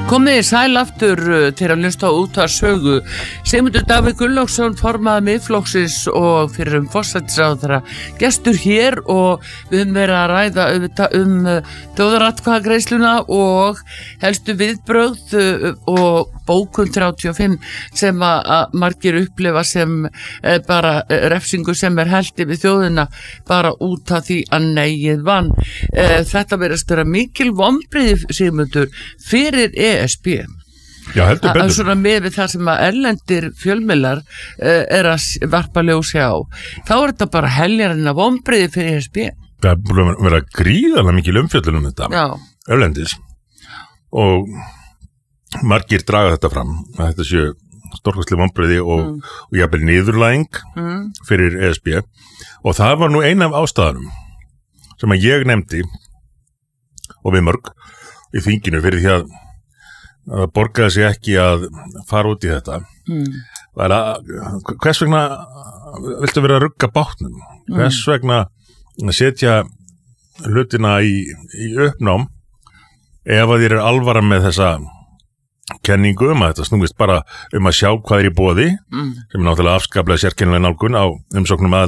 Komið sæl aftur til að hlusta út af sögu. Sigmundur Davíð Gunnlaugsson, formaður Miðflokksins og fyrrum forsætisráðherra, gestur hér og við höfum verið að ræða þjóðaratkvæðagreiðsluna og helstu viðbrögð og bókun 35 sem að margir upplifa sem bara refsingu sem hellt yfir þjóðina bara út af því að negið vann. Þetta verðist vera mikil vonbrigði, Sigmundur, fyrir ESB. Já, heldur betur. Svona með við það sem að erlendir fjölmiðlar að varpa ljósi á. Þá þetta bara heljarinn af vonbrigði fyrir ESB. Það er búin að vera gríðarlega mikil umfjöllun þetta. Já. Erlendis. Og margir draga þetta fram. Að þetta séu stórkostleg vonbrigði og jafnvel niðurlæging fyrir ESB. Og það var nú ein af ástæðanum sem að ég nefndi og við mörg í þinginu fyrir því að það borgaði sig ekki að fara út í þetta. Hvers vegna viltu vera að rugga bátnum? Hvers vegna setja hlutina í uppnám ef að þér alvara með þessa kenningu að þetta snúist bara að sjá hvað í boði sem náttúrulega afskaplega sérkennilega nálgun á umsóknum